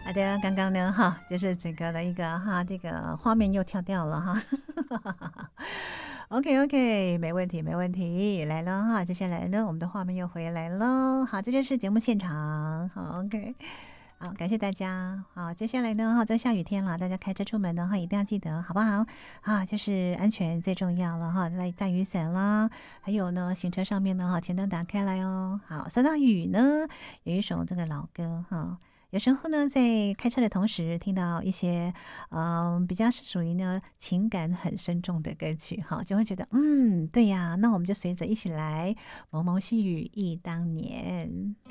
好的，刚刚呢，哈，就是整个的一个哈，这个画面又跳掉了哈。OK OK，没问题没问题，来了哈，接下来呢，我们的画面又回来了。好，这就是节目现场。好，OK，好，感谢大家。好，接下来呢，哈，在下雨天了，大家开车出门的话，一定要记得，好不好？啊，就是安全最重要了哈，带雨伞啦，还有呢，行车上面呢，哈，前灯打开来哦。好，说到雨呢，有一首这个老歌哈。有时候呢，在开车的同时，听到一些比较是属于呢情感很深重的歌曲，哈，就会觉得对呀，那我们就随着一起来，蒙蒙细雨忆当年。